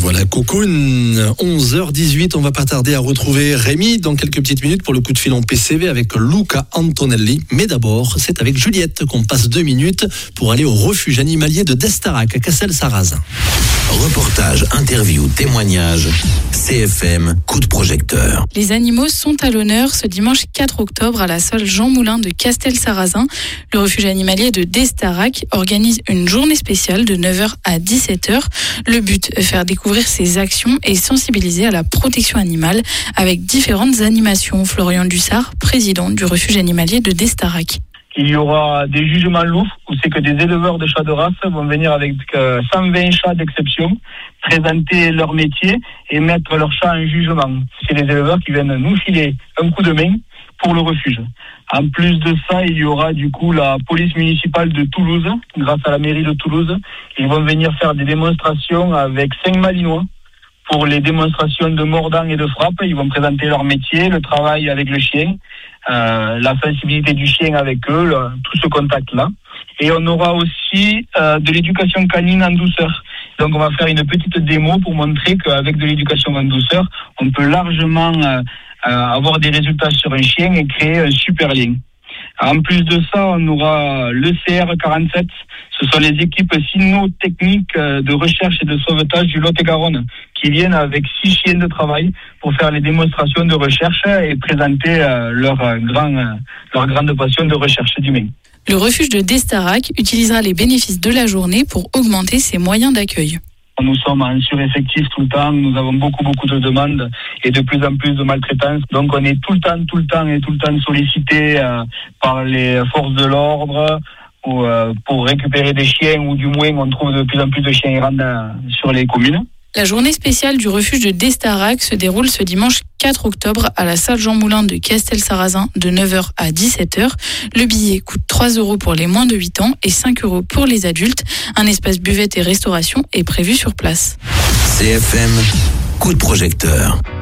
voilà, Cocoon, 11h18, on va pas tarder à retrouver Rémi dans quelques petites minutes pour le coup de fil en PCV avec Luca Antonelli. Mais d'abord, c'est avec Juliette qu'on passe 2 minutes pour aller au refuge animalier de Destarac à Cassel-Sarrazin. Reportage, interview, témoignage, CFM, coup de projecteur. Les animaux sont à l'honneur ce dimanche 4 octobre à la salle Jean Moulin de Castel-Sarrazin. Le refuge animalier de Destarac organise une journée spéciale de 9h à 17h. Le but, faire découvrir ses actions et sensibiliser à la protection animale avec différentes animations. Florian Dussard, président du refuge animalier de Destarac. Il y aura des jugements loups, où c'est que des éleveurs de chats de race vont venir avec 120 chats d'exception, présenter leur métier et mettre leurs chats en jugement. C'est les éleveurs qui viennent nous filer un coup de main pour le refuge. En plus de ça, il y aura du coup la police municipale de Toulouse, grâce à la mairie de Toulouse. Ils vont venir faire des démonstrations avec 5 Malinois pour les démonstrations de mordant et de frappe. Ils vont présenter leur métier, le travail avec le chien, la sensibilité du chien avec eux, tout ce contact-là. Et on aura aussi de l'éducation canine en douceur. Donc on va faire une petite démo pour montrer qu'avec de l'éducation en douceur, on peut largement avoir des résultats sur un chien et créer un super lien. En plus de ça, on aura le CR47. Ce sont les équipes cynotechniques de recherche et de sauvetage du Lot-et-Garonne qui viennent avec 6 chiens de travail pour faire les démonstrations de recherche et présenter leur grande passion de recherche d'humains. Le refuge de Destarac utilisera les bénéfices de la journée pour augmenter ses moyens d'accueil. Nous sommes en sureffectif tout le temps, nous avons beaucoup de demandes et de plus en plus de maltraitance. Donc on est tout le temps sollicité par les forces de l'ordre pour récupérer des chiens, ou du moins on trouve de plus en plus de chiens errants sur les communes. La journée spéciale du refuge de Destarac se déroule ce dimanche 4 octobre à la salle Jean Moulin de Castel-Sarrazin de 9h à 17h. Le billet coûte 3 € pour les moins de 8 ans et 5 € pour les adultes. Un espace buvette et restauration est prévu sur place. CFM, coup de projecteur.